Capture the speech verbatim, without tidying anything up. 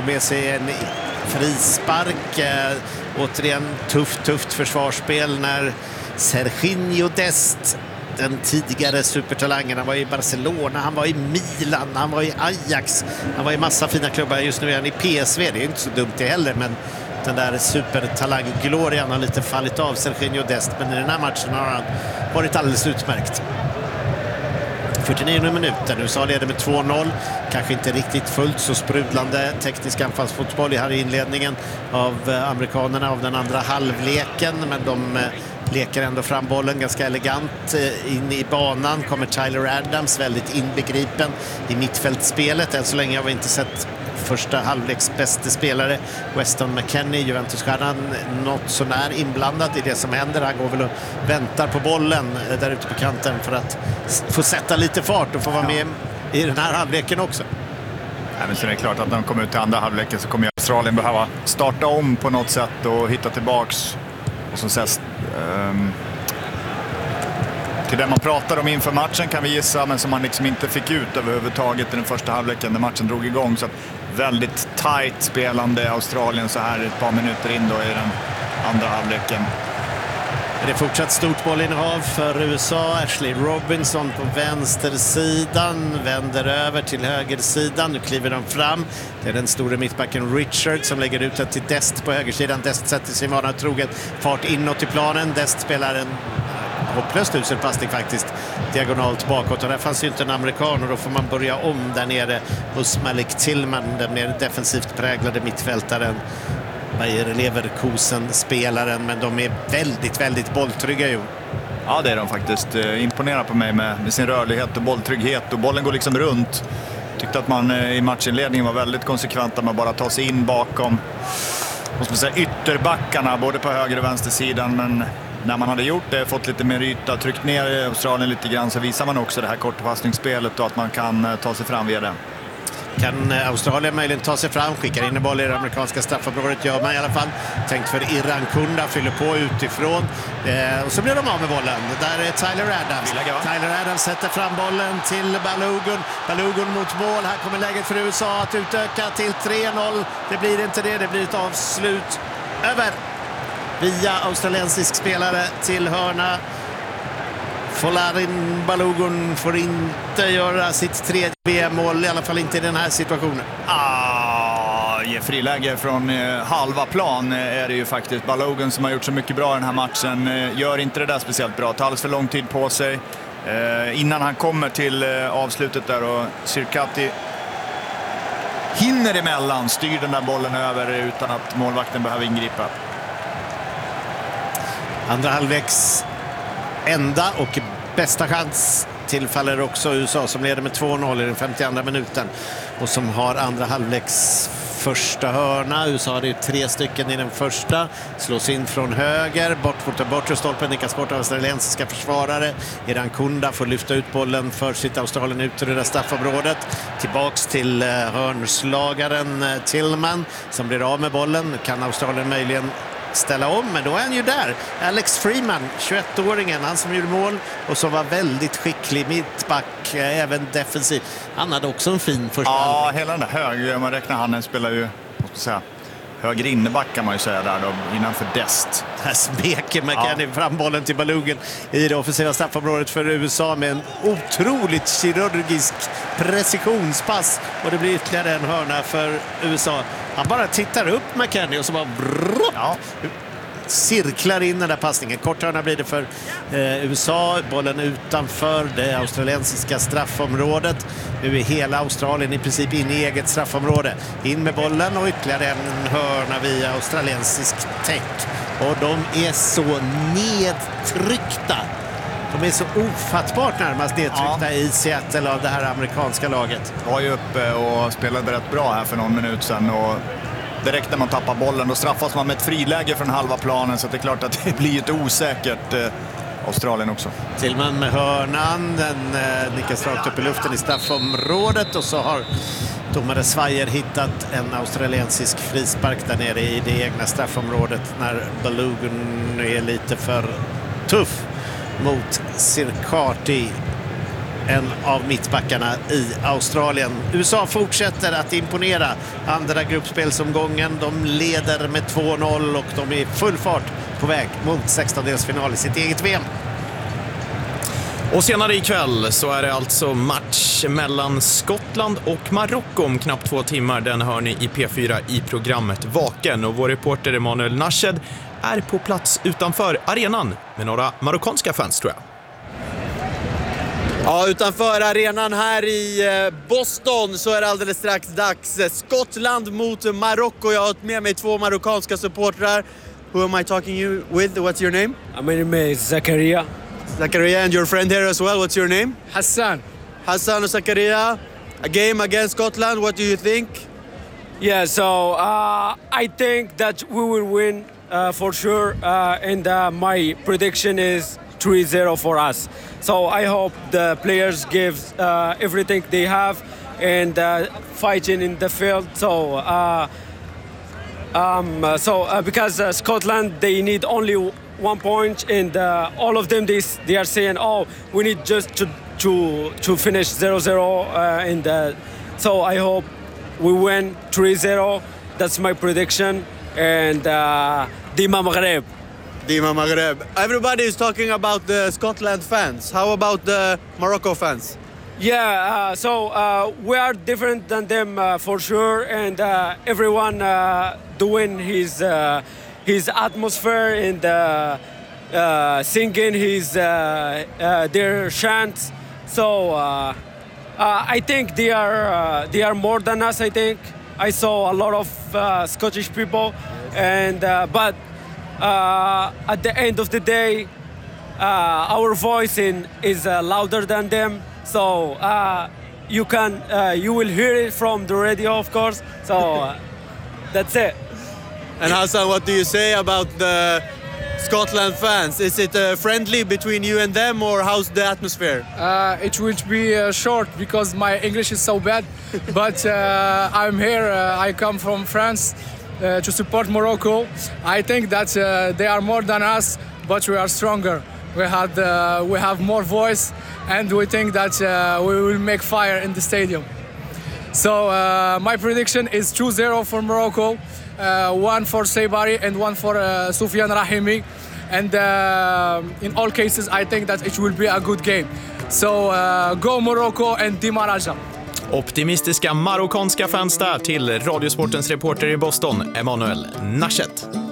med sig en frispark. Eh, återigen tufft, tufft försvarsspel när Serginho Dest, den tidigare supertalangen, han var i Barcelona, han var i Milan, han var i Ajax, han var i massa fina klubbar. Just nu är han i P S V, det är inte så dumt det heller, men den där supertalang-glorian har lite fallit av Serginho Dest, men i den här matchen har han varit alldeles utmärkt. fyrtionionde minuten, U S A leder med två noll. Kanske inte riktigt fullt så sprudlande teknisk anfallsfotboll här i inledningen av amerikanerna av den andra halvleken, men de leker ändå fram bollen ganska elegant in i banan. Kommer Tyler Adams väldigt inbegripen i mittfältspelet. Än så länge har vi inte sett första halvleks bästa spelare Weston McKennie, Juventus-stjärnan, något sånär inblandad i det som händer. Han går väl och väntar på bollen där ute på kanten för att få sätta lite fart och få vara med i den här halvleken också. Ja, men så är det klart att när de kommer ut till andra halvleken så kommer Australien behöva starta om på något sätt och hitta tillbaks och som sägs um, till det man pratar om inför matchen kan vi gissa, men som man liksom inte fick ut överhuvudtaget i den första halvleken när matchen drog igång. Så att väldigt tight spelande Australien så här ett par minuter in då i den andra halvleken. Det är fortsatt stort bollinnehav för U S A. Ashley Robinson på vänstersidan vänder över till högersidan. Nu kliver de fram. Det är den stora mittbacken Richard som lägger ut det till Dest på högersidan. Dest sätter sin vana troget fart inåt i planen. Dest spelar en hopplöst usel passning faktiskt diagonalt bakåt, och där fanns ju inte en amerikan, och då får man börja om där nere hos Malik Tillman, den mer defensivt präglade mittfältaren, Bayer Leverkusen-spelaren, men de är väldigt, väldigt bolltrygga ju. Ja, det är de faktiskt. Imponerar på mig med, med sin rörlighet och bolltrygghet, och bollen går liksom runt. Tyckte att man i matchinledningen var väldigt konsekventa med att bara ta sig in bakom måste man säga, ytterbackarna både på höger och vänstersidan, men när man hade gjort det, fått lite mer yta, tryckt ner Australien lite grann, så visar man också det här kortpassningsspelet och att man kan ta sig fram via det. Kan Australien möjligen ta sig fram, skickar in en boll i det amerikanska straffområdet, gör man i alla fall. Tänkt för Irankunda, fyller på utifrån. Eh, och så blir de av med bollen. Där är Tyler Adams. Tyler Adams sätter fram bollen till Balogun. Balogun mot mål. Här kommer läget för U S A att utöka till tre noll. Det blir inte det, det blir ett avslut över via australiensisk spelare till hörna. Folarin Balogun får inte göra sitt tredje V M-mål, i alla fall inte i den här situationen. Ah, i friläge från eh, halva plan är det ju faktiskt Balogun som har gjort så mycket bra i den här matchen. Eh, gör inte det där speciellt bra, tar alldeles för lång tid på sig. Eh, innan han kommer till eh, avslutet där, och Circati hinner emellan, styr den där bollen över utan att målvakten behöver ingripa. Andra halvleks enda och bästa chans tillfaller också U S A, som leder med två noll i den femtioandra minuten och som har andra halvleks första hörna. U S A hade ju tre stycken i den första, slås in från höger, bort mot den bortre stolpen, nickas bort av australiensiska försvarare. Irankunda får lyfta ut bollen för sitt Australien ut ur det där straffområdet. Tillbaks till hörnslagaren Tillman som blir av med bollen. Kan Australien möjligen ställa om, men då är han ju där. Alex Freeman, tjugoett-åringen, han som gjorde mål och som var väldigt skicklig mittback, även defensiv. Han hade också en fin första. Ja, halvlek. Hela den där höger, man räknar han spelar ju, måste säga, höger inneback kan man ju säga där då, innanför Dest. Här smeker McKennie ja. fram bollen till Balogun i det offensiva straffområdet för U S A med en otroligt kirurgisk precisionspass, och det blir ytterligare en hörna för U S A. Han bara tittar upp McKennie och så bara brrr, ja. cirklar in den där passningen. Kort hörna blir det för eh, U S A. Bollen utanför det australiensiska straffområdet. Nu är hela Australien i princip in i eget straffområde. In med bollen och ytterligare en hörna via australiensisk täck. Och de är så nedtryckta. De är så ofattbart närmast nedtryckta ja. i Seattle av det här amerikanska laget. Var ju uppe och spelade rätt bra här för någon minut sedan, och direkt när man tappar bollen då straffas man med ett friläge från halva planen, så det är klart att det blir ett osäkert eh, Australien också. Tillman med hörnan, den eh, nickas rakt upp i luften i straffområdet, och så har domare Svajer hittat en australiensisk frispark där nere i det egna straffområdet när Balogun är lite för tuff mot Circati. en av mittbackarna i Australien. U S A fortsätter att imponera. Andra gruppspelsomgången, de leder med två noll och de är i full fart på väg mot sextondelsfinal i sitt eget V M. Och senare ikväll så är det alltså match mellan Skottland och Marocko om knappt två timmar. Den hör ni i P fyra i programmet Vaken. Och vår reporter Emanuel Nashed är på plats utanför arenan med några marockanska fans, tror jag. Ja, utanför arenan här i Boston så är det alldeles strax dags. Skottland mot Marocko. Jag har med mig två marockanska supportrar. Who am I talking you with? What's your name? My name is Zakaria. Zakaria, and your friend here as well. What's your name? Hassan. Hassan and Zakaria. A game against Scotland. What do you think? Yeah, so uh, I think that we will win uh, for sure. Uh, and uh, my prediction is three zero for us. So I hope the players give uh, everything they have and uh, fighting in the field. So, uh, um, so uh, because uh, Scotland, they need only one point, and uh, all of them they, they are saying, oh, we need just to to to finish zero zero, uh, and uh, so I hope we win three zero. That's my prediction. And uh, Dima Maghreb. Dima Maghreb. Everybody is talking about the Scotland fans. How about the Morocco fans? Yeah, uh, so uh, we are different than them uh, for sure, and uh, everyone uh, doing his uh, his atmosphere and uh, uh, singing his uh, uh, their chants. So uh, uh, I think they are uh, they are more than us. I think I saw a lot of uh, Scottish people, and uh, but uh, at the end of the day, uh, our voice in, is uh, louder than them. So uh, you can uh, you will hear it from the radio, of course. So uh, that's it. And Hassan, what do you say about the Scotland fans? Is it uh, friendly between you and them, or how's the atmosphere? Uh, it will be uh, short because my English is so bad. But uh, I'm here. Uh, I come from France uh, to support Morocco. I think that uh, they are more than us, but we are stronger. We had uh, we have more voice, and we think that uh, we will make fire in the stadium. So uh, my prediction is two zero for Morocco. Uh, one for Saibari and one for uh, Soufiane Rahimi, and uh, in all cases I think that it will be a good game. So uh, go Morocco and Dima Raja. Optimistiska marockanska fans där till Radiosportens reporter i Boston, Emanuel Nashed.